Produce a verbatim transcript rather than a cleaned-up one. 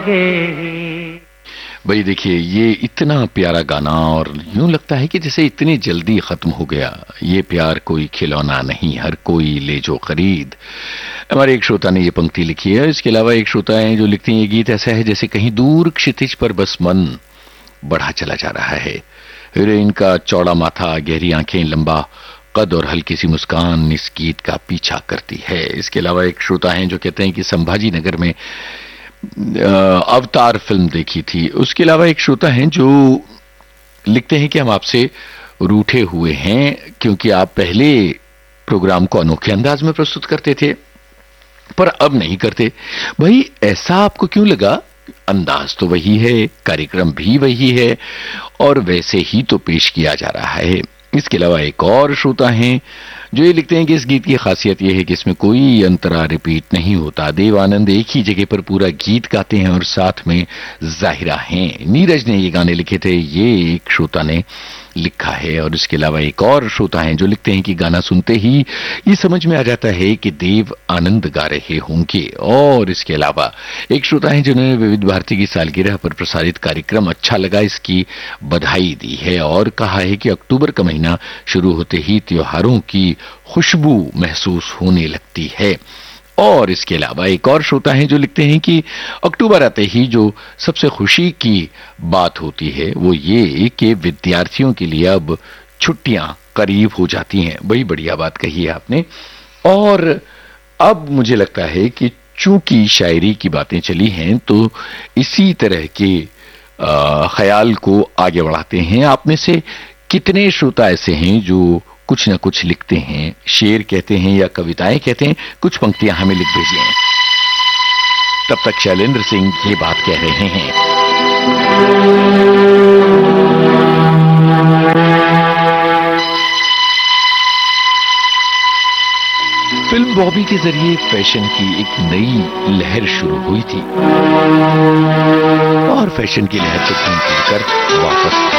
भाई देखिए, ये इतना प्यारा गाना और यूं लगता है कि जैसे इतनी जल्दी खत्म हो गया। ये प्यार कोई खिलौना नहीं, हर कोई ले जो खरीद। हमारे एक श्रोता ने ये पंक्ति लिखी है। इसके अलावा एक श्रोता है जो लिखते हैं, ये गीत ऐसा है जैसे कहीं दूर क्षितिज पर बस मन बढ़ा चला जा रहा है। हीरोइन का चौड़ा माथा, गहरी आंखें, लंबा कद और हल्की सी मुस्कान इस गीत का पीछा करती है। इसके अलावा एक श्रोता हैं जो कहते हैं कि संभाजी नगर में अवतार फिल्म देखी थी। उसके अलावा एक श्रोता हैं जो लिखते हैं कि हम आपसे रूठे हुए हैं क्योंकि आप पहले प्रोग्राम को अनोखे अंदाज में प्रस्तुत करते थे पर अब नहीं करते। भाई ऐसा आपको क्यों लगा? अंदाज तो वही है, कार्यक्रम भी वही है और वैसे ही तो पेश किया जा रहा है। इसके अलावा एक और श्रोता हैं जो ये लिखते हैं कि इस गीत की खासियत यह है कि इसमें कोई अंतरा रिपीट नहीं होता। देव आनंद एक ही जगह पर पूरा गीत गाते हैं और साथ में जाहिरा हैं। नीरज ने ये गाने लिखे थे, ये एक श्रोता ने लिखा है। और इसके अलावा एक और श्रोता हैं जो लिखते हैं कि गाना सुनते ही ये समझ में आ जाता है कि देव आनंद गा रहे होंगे। और इसके अलावा एक श्रोता हैं जिन्होंने विविध भारती की सालगिरह पर प्रसारित कार्यक्रम अच्छा लगा, इसकी बधाई दी है और कहा है कि अक्टूबर का महीना शुरू होते ही त्योहारों की खुशबू महसूस होने लगती है। और इसके अलावा एक और श्रोता हैं जो लिखते हैं कि अक्टूबर आते ही जो सबसे खुशी की बात होती है वो ये कि विद्यार्थियों के लिए अब छुट्टियां करीब हो जाती हैं। बड़ी बढ़िया बात कही है आपने। और अब मुझे लगता है कि चूंकि शायरी की बातें चली हैं तो इसी तरह के ख्याल को आगे बढ़ाते हैं। आप में से कितने श्रोता ऐसे हैं जो कुछ ना कुछ लिखते हैं, शेर कहते हैं या कविताएं कहते हैं? कुछ पंक्तियां हमें लिख भेजिए। तब तक शैलेंद्र सिंह ये बात कह रहे हैं। फिल्म बॉबी के जरिए फैशन की एक नई लहर शुरू हुई थी और फैशन की लहर से घूम फिर कर वापस